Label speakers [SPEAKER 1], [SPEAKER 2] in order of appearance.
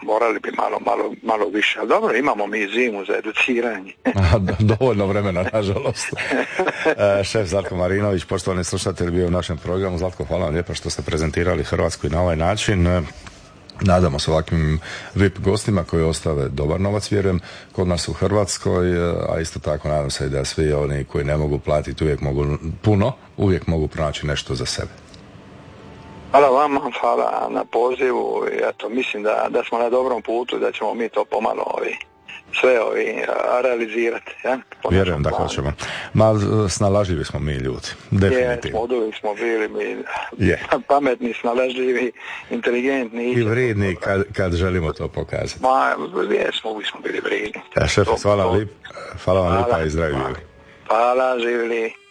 [SPEAKER 1] morali bi malo više, ali dobro, imamo mi zimu za educiranje.
[SPEAKER 2] Dovoljno vremena, nažalost. Šef Zlatko Marinović, poštovani slušatelj, bio u našem programu. Zlatko, hvala vam lijepa što ste prezentirali Hrvatsku i na ovaj način. Nadamo se ovakvim VIP gostima koji ostave dobar novac, vjerujem, kod nas u Hrvatskoj, a isto tako nadam se da svi oni koji ne mogu platiti uvijek mogu pronaći nešto za sebe.
[SPEAKER 1] Hvala vama, hvala na pozivu. Eto, mislim da smo na dobrom putu, da ćemo mi to pomalo sve realizirati. Ja?
[SPEAKER 2] Vjerujem da hoćemo. Snalažljivi smo mi ljudi. Definitivno.
[SPEAKER 1] Od uvijek smo bili pametni, snalažljivi, inteligentni.
[SPEAKER 2] I vridni kad želimo to pokazati.
[SPEAKER 1] Uvijek smo bili vridni.
[SPEAKER 2] Šef, hvala vam lijepa i zdravi bili.
[SPEAKER 1] Hvala, živjeli.